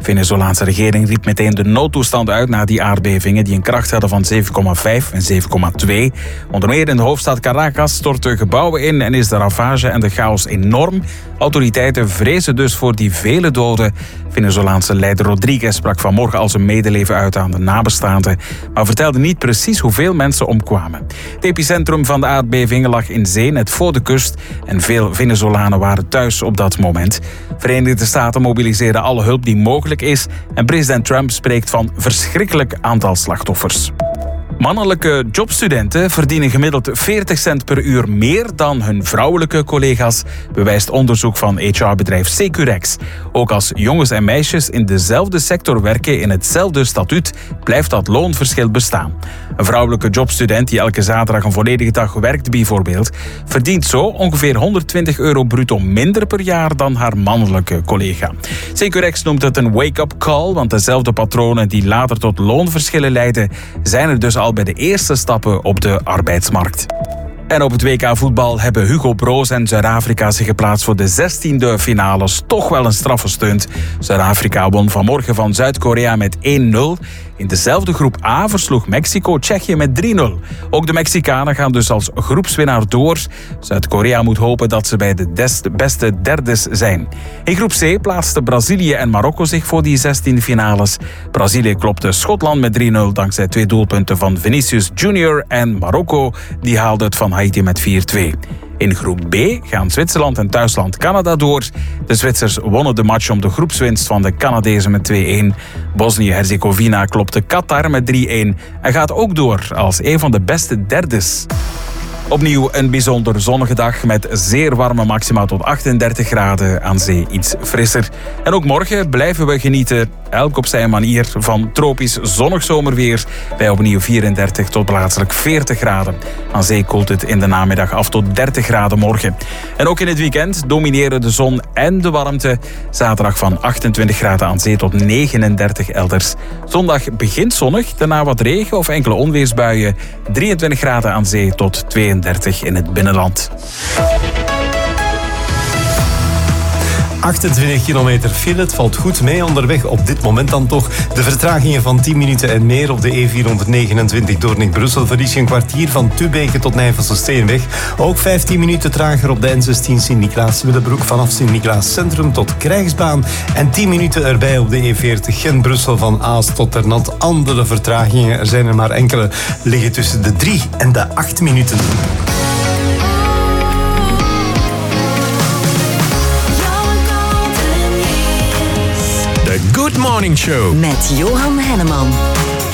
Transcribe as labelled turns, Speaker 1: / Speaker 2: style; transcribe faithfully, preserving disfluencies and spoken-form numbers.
Speaker 1: Venezolaanse regering riep meteen de noodtoestand uit na die aardbevingen die een kracht hadden van zeven komma vijf en zeven komma twee. Onder meer in de hoofdstad Caracas stortten gebouwen in en is de ravage en de chaos enorm. Autoriteiten vrezen dus voor die vele doden. Venezolaanse leider Rodriguez sprak vanmorgen al zijn medeleven uit aan de nabestaanden, maar vertelde niet precies hoeveel mensen omkwamen. Het epicentrum van de aardbevingen lag in zee net voor de kust en veel Venezolanen waren thuis op dat moment. Verenigde Staten mobiliseren alle hulp die mogelijk is en president Trump spreekt van verschrikkelijk aantal slachtoffers. Mannelijke jobstudenten verdienen gemiddeld veertig cent per uur meer dan hun vrouwelijke collega's, bewijst onderzoek van H R-bedrijf Securex. Ook als jongens en meisjes in dezelfde sector werken in hetzelfde statuut, blijft dat loonverschil bestaan. Een vrouwelijke jobstudent die elke zaterdag een volledige dag werkt bijvoorbeeld, verdient zo ongeveer honderdtwintig euro bruto minder per jaar dan haar mannelijke collega. Securex noemt het een wake-up call, want dezelfde patronen die later tot loonverschillen leiden, zijn er dus al bij de eerste stappen op de arbeidsmarkt. En op het W K voetbal hebben Hugo Broos en Zuid-Afrika zich geplaatst voor de zestiende finales. Toch wel een straffe stunt. Zuid-Afrika won vanmorgen van Zuid-Korea met één nul. In dezelfde groep A versloeg Mexico Tsjechië met drie nul. Ook de Mexicanen gaan dus als groepswinnaar door. Zuid-Korea moet hopen dat ze bij de des- beste derdes zijn. In groep C plaatsten Brazilië en Marokko zich voor die zestien finales. Brazilië klopte Schotland met drie nul dankzij twee doelpunten van Vinicius Junior en Marokko die haalde het van Haiti met vier twee. In groep B gaan Zwitserland en thuisland Canada door. De Zwitsers wonnen de match om de groepswinst van de Canadezen met twee één. Bosnië-Herzegovina klopte Qatar met drie één en gaat ook door als een van de beste derdes. Opnieuw een bijzonder zonnige dag met zeer warme maxima tot achtendertig graden, aan zee iets frisser. En ook morgen blijven we genieten, elk op zijn manier, van tropisch zonnig zomerweer bij opnieuw vierendertig tot plaatselijk veertig graden. Aan zee koelt het in de namiddag af tot dertig graden morgen. En ook in het weekend domineren de zon en de warmte. Zaterdag van achtentwintig graden aan zee tot negenendertig elders. Zondag begint zonnig, daarna wat regen of enkele onweersbuien. drieëntwintig graden aan zee tot tweeëndertig in het binnenland.
Speaker 2: achtentwintig kilometer file, het valt goed mee onderweg op dit moment dan toch. De vertragingen van tien minuten en meer op de E vierhonderdnegenentwintig Doornik-Brussel verlies je een kwartier van Tubeke tot Nijvelse Steenweg. Ook vijftien minuten trager op de N zestien Sint-Niklaas-Willebroek vanaf Sint-Niklaas Centrum tot Krijgsbaan. En tien minuten erbij op de E veertig Gent-Brussel van Aalst tot Ternat. Andere vertragingen, er zijn er maar enkele, liggen tussen de drie en de acht minuten.
Speaker 3: The Good Morning Show
Speaker 4: met Johan Henneman.